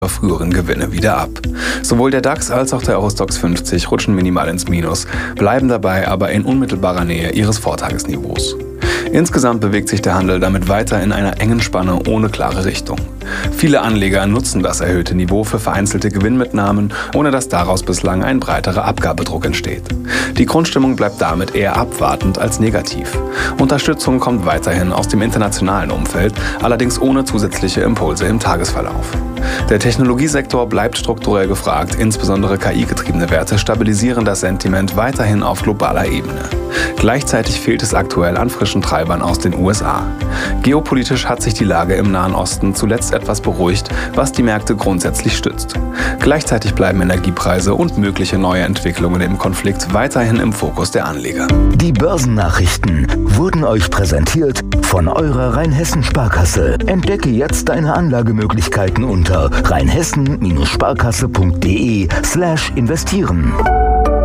früheren Gewinne wieder ab. Sowohl der DAX als auch der Eurostoxx 50 rutschen minimal ins Minus, bleiben dabei aber in unmittelbarer Nähe ihres Vortagesniveaus. Insgesamt bewegt sich der Handel damit weiter in einer engen Spanne ohne klare Richtung. Viele Anleger nutzen das erhöhte Niveau für vereinzelte Gewinnmitnahmen, ohne dass daraus bislang ein breiterer Abgabedruck entsteht. Die Grundstimmung bleibt damit eher abwartend als negativ. Unterstützung kommt weiterhin aus dem internationalen Umfeld, allerdings ohne zusätzliche Impulse im Tagesverlauf. Der Technologiesektor bleibt strukturell gefragt, insbesondere KI-getriebene Werte stabilisieren das Sentiment weiterhin auf globaler Ebene. Gleichzeitig fehlt es aktuell an frischen Treibern aus den USA. Geopolitisch hat sich die Lage im Nahen Osten zuletzt etwas beruhigt, was die Märkte grundsätzlich stützt. Gleichzeitig bleiben Energiepreise und mögliche neue Entwicklungen im Konflikt weiterhin im Fokus der Anleger. Die Börsennachrichten wurden euch präsentiert von eurer Rheinhessen-Sparkasse. Entdecke jetzt deine Anlagemöglichkeiten unter rheinhessen-sparkasse.de/investieren.